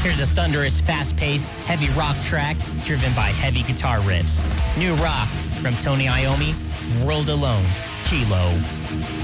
Here's a thunderous, fast-paced, heavy rock track driven by heavy guitar riffs. New rock from Tony Iommi, World Alone, Kilo.